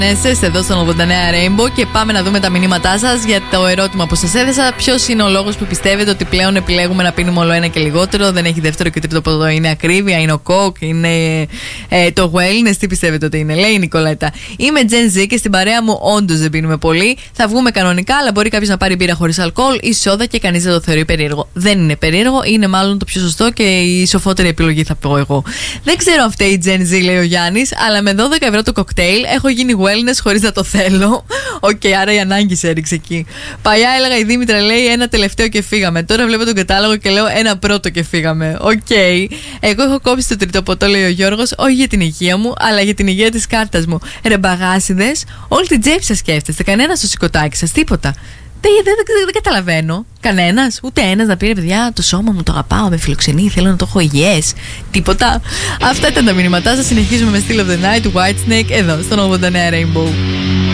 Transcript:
Εδώ στον 89 Rainbow και πάμε να δούμε τα μηνύματά σας για το ερώτημα που σας έθεσα. Ποιος είναι ο λόγος που πιστεύετε ότι πλέον επιλέγουμε να πίνουμε όλο ένα και λιγότερο? Δεν έχει δεύτερο και τρίτο ποτό. Είναι ακρίβεια, είναι ο κοκ, είναι το wellness? Τι πιστεύετε ότι είναι? Λέει η Νικολέτα. Είμαι Gen Z και στην παρέα μου όντως δεν πίνουμε πολύ. Θα βγούμε κανονικά, αλλά μπορεί κάποιος να πάρει μπύρα χωρίς αλκοόλ ή σόδα και κανείς δεν το θεωρεί περίεργο. Δεν είναι περίεργο, είναι μάλλον το πιο σωστό και η σοφότερη επιλογή, θα πω εγώ. Δεν ξέρω αυτή η Gen Z, λέει ο Γιάννης, αλλά με 12 ευρώ το κοκτέιλ έχω γίνει wellness χωρίς να το θέλω. Οκ, άρα η ανάγκη σε έριξε εκεί. Παλιά έλεγα η Δήμητρα, λέει, ένα τελευταίο και φύγαμε. Τώρα βλέπω τον κατάλογο και λέω ένα πρώτο και φύγαμε. Οκ. Εγώ έχω κόψει το τρίτο ποτό, λέει ο Γιώργος, όχι για την υγεία μου, αλλά για την υγεία της κάρτας μου. Ρε μπαγάσιδες, όλη την τσέπη σας σκέφτεστε. Κανένα στο σηκωτάκι σας, τίποτα. Δεν καταλαβαίνω. Κανένας, ούτε ένας να πει ρε παιδιά, το σώμα μου το αγαπάω, με φιλοξενεί, θέλω να το έχω υγιές. Τίποτα. Αυτά ήταν τα μηνύματά σας. Συνεχίζουμε με Still of the Night του Whitesnake εδώ στον 89 Rainbow.